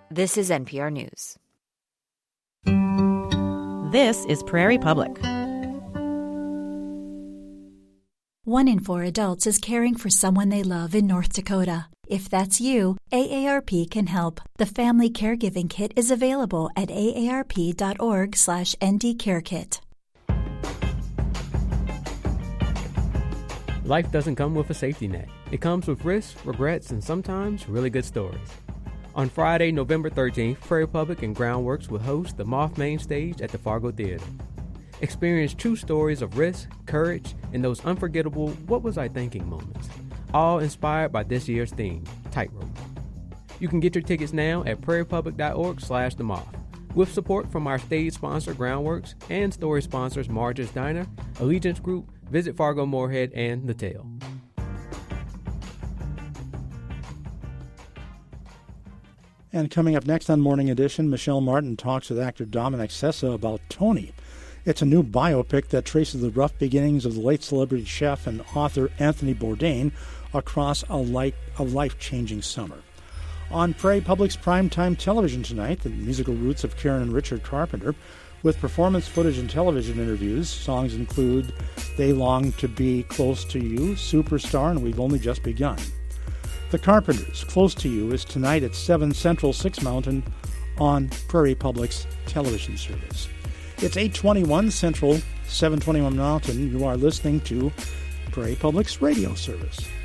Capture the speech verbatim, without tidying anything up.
This is N P R News. This is Prairie Public. One in four adults is caring for someone they love in North Dakota. If that's you, A A R P can help. The Family Caregiving Kit is available at aarp.org slash ndcarekit. Life doesn't come with a safety net. It comes with risks, regrets, and sometimes really good stories. On Friday, November thirteenth, Prairie Public and Groundworks will host the Moth Main Stage at the Fargo Theater. Experience true stories of risk, courage, and those unforgettable what was I thinking moments, all inspired by this year's theme, Tightrope. You can get your tickets now at prairiepublic.org slash the moth. With support from our stage sponsor, Groundworks, and story sponsors Marge's Diner, Allegiance Group, Visit Fargo Moorhead, and The Tale. And coming up next on Morning Edition, Michelle Martin talks with actor Dominic Sessa about Tony. It's a new biopic that traces the rough beginnings of the late celebrity chef and author Anthony Bourdain across a, light, a life-changing summer. On Prairie Public's primetime television tonight, the musical roots of Karen and Richard Carpenter, with performance footage and television interviews. Songs include They Long to Be Close to You, Superstar, and We've Only Just Begun. The Carpenters, Close to You, is tonight at seven Central, six Mountain on Prairie Public's television service. It's eight twenty-one Central, seven twenty-one Mountain. You are listening to Prairie Public's radio service.